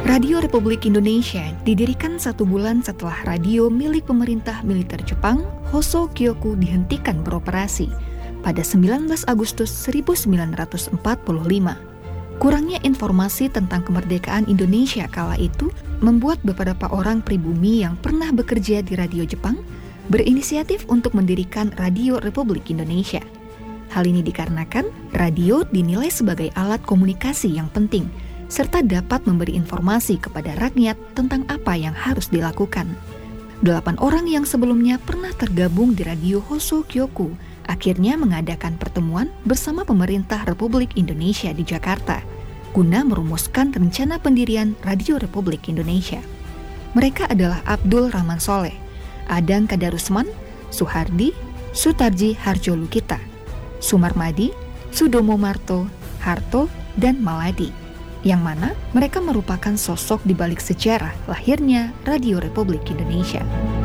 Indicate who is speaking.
Speaker 1: Radio Republik Indonesia didirikan 1 bulan setelah radio milik pemerintah militer Jepang, Hoso Kyoku, dihentikan beroperasi pada 19 Agustus 1945. Kurangnya informasi tentang kemerdekaan Indonesia kala itu membuat beberapa orang pribumi yang pernah bekerja di radio Jepang berinisiatif untuk mendirikan Radio Republik Indonesia. Hal ini dikarenakan radio dinilai sebagai alat komunikasi yang penting, serta dapat memberi informasi kepada rakyat tentang apa yang harus dilakukan. 8 orang yang sebelumnya pernah tergabung di Radio Hoso Kyoku akhirnya mengadakan pertemuan bersama pemerintah Republik Indonesia di Jakarta guna merumuskan rencana pendirian Radio Republik Indonesia. Mereka adalah Abdul Rahman Soleh, Adang Kadarusman, Suhardi, Sutarji Harjolukita, Sumarmadi, Sudomo Marto, Harto, dan Maladi, yang mana mereka merupakan sosok di balik sejarah lahirnya Radio Republik Indonesia.